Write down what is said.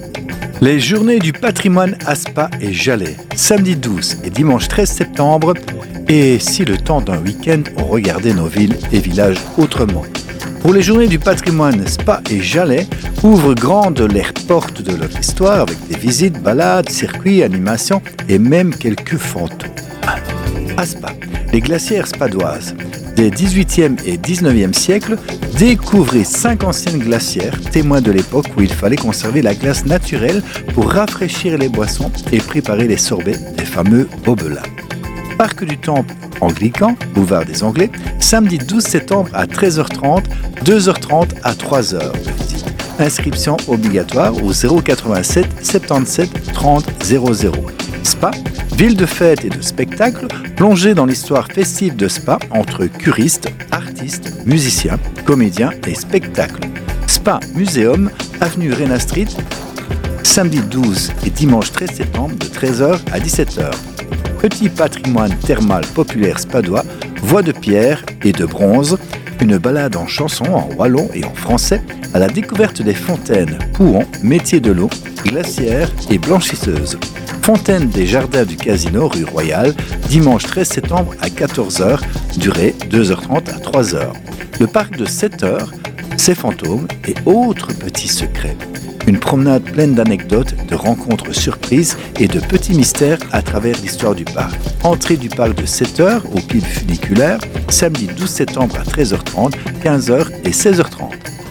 Les journées du patrimoine à Spa et Jalais, samedi 12 et dimanche 13 septembre. Et si le temps d'un week-end, on regardait nos villes et villages autrement. Pour les journées du patrimoine, Spa et Jalais ouvrent grandes les portes de leur histoire avec des visites, balades, circuits, animations et même quelques fantômes. À Spa, les glacières spadoises des 18e et 19e siècles découvrent 5 anciennes glacières, témoins de l'époque où il fallait conserver la glace naturelle pour rafraîchir les boissons et préparer les sorbets des fameux bobelins. Parc du Temple anglican, boulevard des Anglais, samedi 12 septembre à 13h30, 2h30 à 3h de visite. Inscription obligatoire au 087 77 30 00. Spa, ville de fête et de spectacle, plongée dans l'histoire festive de Spa entre curistes, artistes, musiciens, comédiens et spectacles. Spa Muséum, avenue Rena Street, samedi 12 et dimanche 13 septembre de 13h à 17h. Petit patrimoine thermal populaire spadois, voies de pierre et de bronze, une balade en chansons en wallon et en français à la découverte des fontaines, pouhons, métiers de l'eau, glacières et blanchisseuses. Fontaine des Jardins du Casino, rue Royale, dimanche 13 septembre à 14h, durée 2h30 à 3h. Le parc de 7h, ses fantômes et autres petits secrets. Une promenade pleine d'anecdotes, de rencontres surprises et de petits mystères à travers l'histoire du parc. Entrée du parc de 7h au pied funiculaire, samedi 12 septembre à 13h30, 15h et 16h30.